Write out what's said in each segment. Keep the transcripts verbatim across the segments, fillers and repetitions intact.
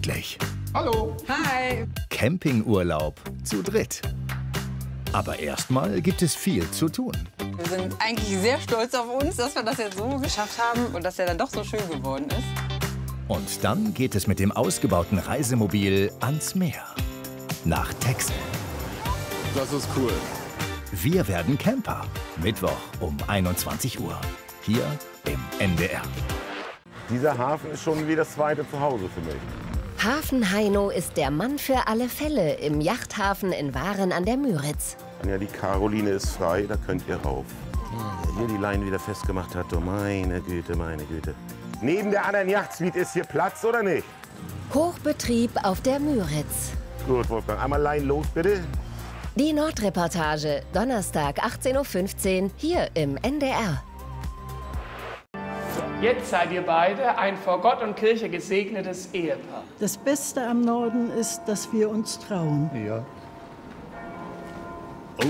gemütlich. Hallo. Hi. Campingurlaub zu dritt. Aber erstmal gibt es viel zu tun. Wir sind eigentlich sehr stolz auf uns, dass wir das jetzt so geschafft haben und dass er dann doch so schön geworden ist. Und dann geht es mit dem ausgebauten Reisemobil ans Meer. Nach Texel. Das ist cool. Wir werden Camper. Mittwoch um einundzwanzig Uhr. Hier im N D R. Dieser Hafen ist schon wie das zweite Zuhause für mich. Hafen Heino ist der Mann für alle Fälle im Yachthafen in Waren an der Müritz. Ja, die Caroline ist frei, da könnt ihr rauf. Wer hier die Leine wieder festgemacht hat, oh meine Güte, meine Güte. Neben der anderen Yachtsuite ist hier Platz, oder nicht? Hochbetrieb auf der Müritz. Gut, Wolfgang, einmal Leinen los, bitte. Die Nordreportage, Donnerstag achtzehn Uhr fünfzehn, hier im N D R. Jetzt seid ihr beide ein vor Gott und Kirche gesegnetes Ehepaar. Das Beste am Norden ist, dass wir uns trauen. Ja. Oh.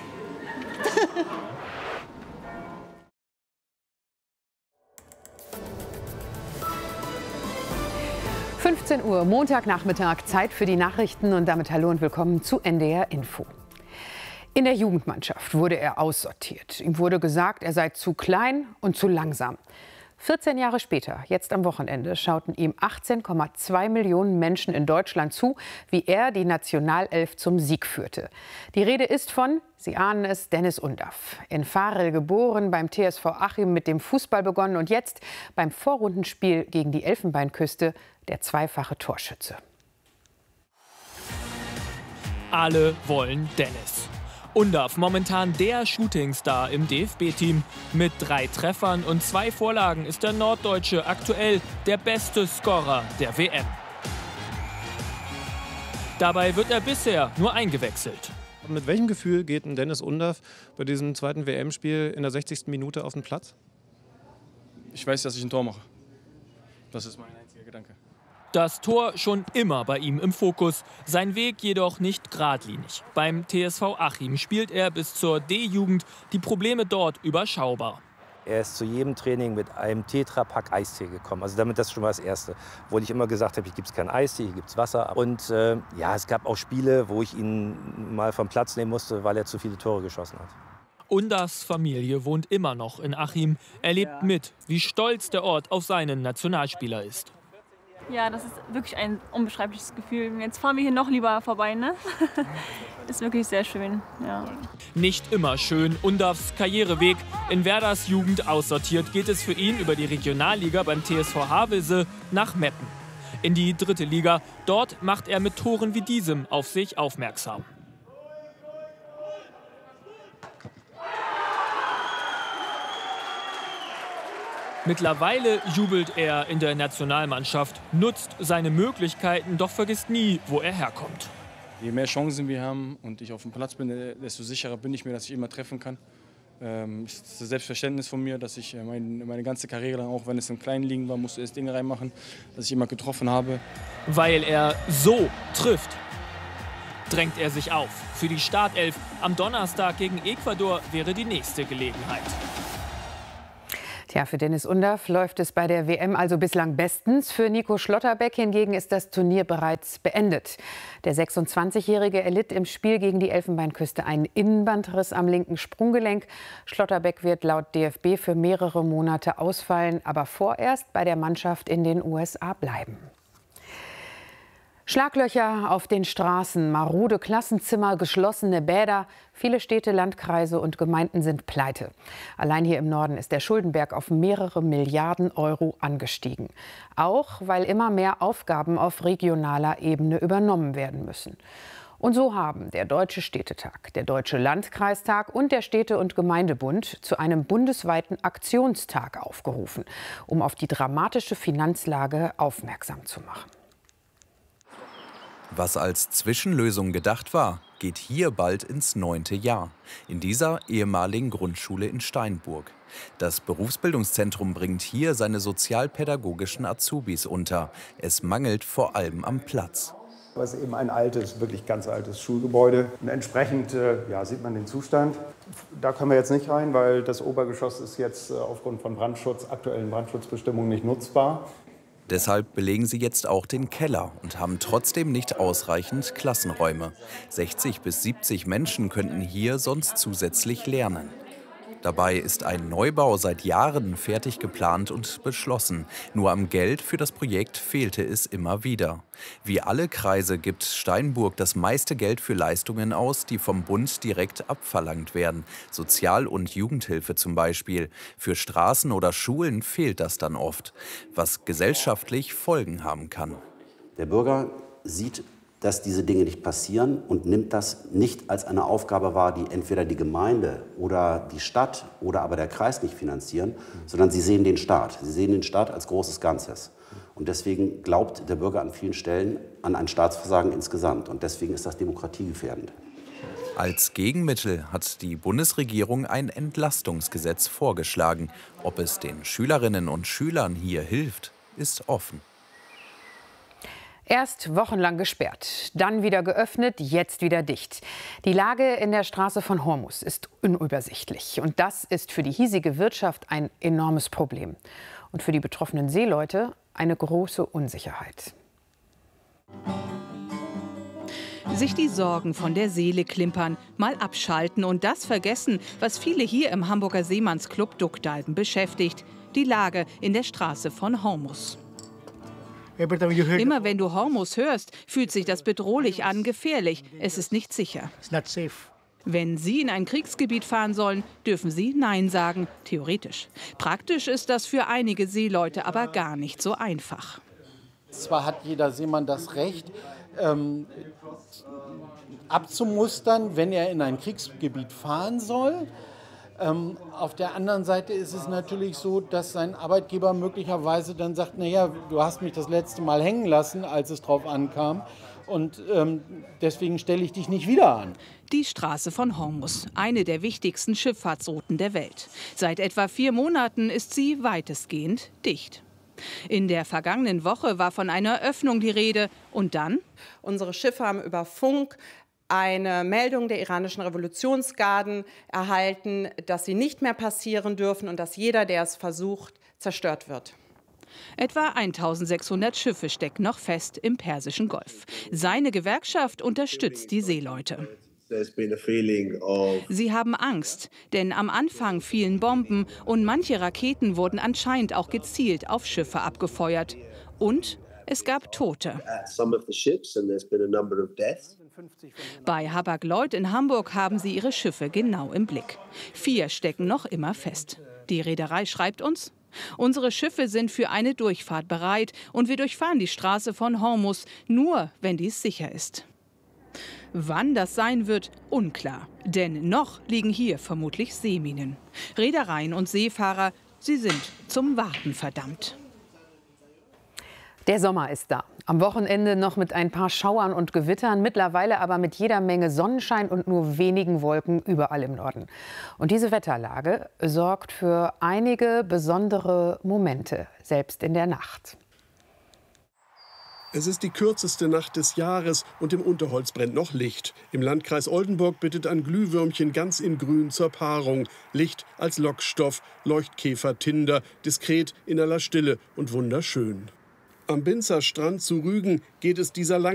fünfzehn Uhr, Montagnachmittag, Zeit für die Nachrichten und damit hallo und willkommen zu N D R Info. In der Jugendmannschaft wurde er aussortiert. Ihm wurde gesagt, er sei zu klein und zu langsam. vierzehn Jahre später, jetzt am Wochenende, schauten ihm achtzehn Komma zwei Millionen Menschen in Deutschland zu, wie er die Nationalelf zum Sieg führte. Die Rede ist von, Sie ahnen es, Dennis Undaff. In Varel geboren, beim T S V Achim mit dem Fußball begonnen und jetzt beim Vorrundenspiel gegen die Elfenbeinküste der zweifache Torschütze. Alle wollen Dennis. Undaff, momentan der Shootingstar im D F B-Team. Mit drei Treffern und zwei Vorlagen ist der Norddeutsche aktuell der beste Scorer der W M. Dabei wird er bisher nur eingewechselt. Mit welchem Gefühl geht ein Dennis Undaff bei diesem zweiten W M-Spiel in der sechzigsten Minute auf den Platz? Ich weiß, dass ich ein Tor mache. Das ist mein einziger Gedanke. Das Tor schon immer bei ihm im Fokus, sein Weg jedoch nicht geradlinig. Beim T S V Achim spielt er bis zur D-Jugend, die Probleme dort überschaubar. Er ist zu jedem Training mit einem Tetrapack Eistee gekommen. Also damit das schon mal das Erste. Wo ich immer gesagt habe, hier gibt es keinen Eistee, hier gibt es Wasser. Und äh, ja, es gab auch Spiele, wo ich ihn mal vom Platz nehmen musste, weil er zu viele Tore geschossen hat. Undaffs Familie wohnt immer noch in Achim. Er lebt mit, wie stolz der Ort auf seinen Nationalspieler ist. Ja, das ist wirklich ein unbeschreibliches Gefühl. Jetzt fahren wir hier noch lieber vorbei, ne? Ist wirklich sehr schön, ja. Nicht immer schön. Undaffs Karriereweg. In Werders Jugend aussortiert geht es für ihn über die Regionalliga beim T S V Havelse nach Meppen. In die dritte Liga. Dort macht er mit Toren wie diesem auf sich aufmerksam. Mittlerweile jubelt er in der Nationalmannschaft, nutzt seine Möglichkeiten, doch vergisst nie, wo er herkommt. Je mehr Chancen wir haben und ich auf dem Platz bin, desto sicherer bin ich mir, dass ich immer treffen kann. Ähm, es ist das Selbstverständnis von mir, dass ich mein, meine ganze Karriere lang, auch wenn es im kleinen Ligen war, musste ich Dinge reinmachen, dass ich immer getroffen habe. Weil er so trifft, drängt er sich auf. Für die Startelf am Donnerstag gegen Ecuador wäre die nächste Gelegenheit. Tja, für Dennis Undaff läuft es bei der W M also bislang bestens. Für Nico Schlotterbeck hingegen ist das Turnier bereits beendet. Der sechsundzwanzigjährige erlitt im Spiel gegen die Elfenbeinküste einen Innenbandriss am linken Sprunggelenk. Schlotterbeck wird laut D F B für mehrere Monate ausfallen, aber vorerst bei der Mannschaft in den U S A bleiben. Schlaglöcher auf den Straßen, marode Klassenzimmer, geschlossene Bäder. Viele Städte, Landkreise und Gemeinden sind pleite. Allein hier im Norden ist der Schuldenberg auf mehrere Milliarden Euro angestiegen. Auch weil immer mehr Aufgaben auf regionaler Ebene übernommen werden müssen. Und so haben der Deutsche Städtetag, der Deutsche Landkreistag und der Städte- und Gemeindebund zu einem bundesweiten Aktionstag aufgerufen, um auf die dramatische Finanzlage aufmerksam zu machen. Was als Zwischenlösung gedacht war, geht hier bald ins neunte Jahr. In dieser ehemaligen Grundschule in Steinburg. Das Berufsbildungszentrum bringt hier seine sozialpädagogischen Azubis unter. Es mangelt vor allem am Platz. Es ist eben ein altes, wirklich ganz altes Schulgebäude. Und entsprechend äh, ja, sieht man den Zustand. Da können wir jetzt nicht rein, weil das Obergeschoss ist jetzt äh, aufgrund von Brandschutz, aktuellen Brandschutzbestimmungen nicht nutzbar. Deshalb belegen sie jetzt auch den Keller und haben trotzdem nicht ausreichend Klassenräume. sechzig bis siebzig Menschen könnten hier sonst zusätzlich lernen. Dabei ist ein Neubau seit Jahren fertig geplant und beschlossen. Nur am Geld für das Projekt fehlte es immer wieder. Wie alle Kreise gibt Steinburg das meiste Geld für Leistungen aus, die vom Bund direkt abverlangt werden. Sozial- und Jugendhilfe zum Beispiel. Für Straßen oder Schulen fehlt das dann oft, was gesellschaftlich Folgen haben kann. Der Bürger sieht, dass diese Dinge nicht passieren und nimmt das nicht als eine Aufgabe wahr, die entweder die Gemeinde oder die Stadt oder aber der Kreis nicht finanzieren, sondern sie sehen den Staat. Sie sehen den Staat als großes Ganzes. Und deswegen glaubt der Bürger an vielen Stellen an ein Staatsversagen insgesamt. Und deswegen ist das demokratiegefährdend. Als Gegenmittel hat die Bundesregierung ein Entlastungsgesetz vorgeschlagen. Ob es den Schülerinnen und Schülern hier hilft, ist offen. Erst wochenlang gesperrt, dann wieder geöffnet, jetzt wieder dicht. Die Lage in der Straße von Hormus ist unübersichtlich. Und das ist für die hiesige Wirtschaft ein enormes Problem. Und für die betroffenen Seeleute eine große Unsicherheit. Sich die Sorgen von der Seele klimpern, mal abschalten und das vergessen, was viele hier im Hamburger Seemannsclub Duckdalben beschäftigt. Die Lage in der Straße von Hormus. Immer wenn du Hormus hörst, fühlt sich das bedrohlich an, gefährlich. Es ist nicht sicher. Wenn Sie in ein Kriegsgebiet fahren sollen, dürfen Sie Nein sagen, theoretisch. Praktisch ist das für einige Seeleute aber gar nicht so einfach. Zwar hat jeder Seemann das Recht, ähm, abzumustern, wenn er in ein Kriegsgebiet fahren soll. Ähm, auf der anderen Seite ist es natürlich so, dass sein Arbeitgeber möglicherweise dann sagt, naja, du hast mich das letzte Mal hängen lassen, als es drauf ankam, und ähm, deswegen stelle ich dich nicht wieder an. Die Straße von Hormus, eine der wichtigsten Schifffahrtsrouten der Welt. Seit etwa vier Monaten ist sie weitestgehend dicht. In der vergangenen Woche war von einer Öffnung die Rede. Und dann? Unsere Schiffe haben über Funk eine Meldung der iranischen Revolutionsgarden erhalten, dass sie nicht mehr passieren dürfen und dass jeder, der es versucht, zerstört wird. Etwa eintausendsechshundert Schiffe stecken noch fest im Persischen Golf. Seine Gewerkschaft unterstützt die Seeleute. Sie haben Angst, denn am Anfang fielen Bomben und manche Raketen wurden anscheinend auch gezielt auf Schiffe abgefeuert. Und es gab Tote. Bei Hapag-Lloyd in Hamburg haben sie ihre Schiffe genau im Blick. Vier stecken noch immer fest. Die Reederei schreibt uns: Unsere Schiffe sind für eine Durchfahrt bereit und wir durchfahren die Straße von Hormus, nur wenn dies sicher ist. Wann das sein wird, unklar. Denn noch liegen hier vermutlich Seeminen. Reedereien und Seefahrer, sie sind zum Warten verdammt. Der Sommer ist da. Am Wochenende noch mit ein paar Schauern und Gewittern, mittlerweile aber mit jeder Menge Sonnenschein und nur wenigen Wolken überall im Norden. Und diese Wetterlage sorgt für einige besondere Momente, selbst in der Nacht. Es ist die kürzeste Nacht des Jahres und im Unterholz brennt noch Licht. Im Landkreis Oldenburg bittet ein Glühwürmchen ganz in Grün zur Paarung. Licht als Lockstoff, Leuchtkäfer, Tinder, diskret in aller Stille und wunderschön. Am Binzer Strand zu Rügen geht es dieser lang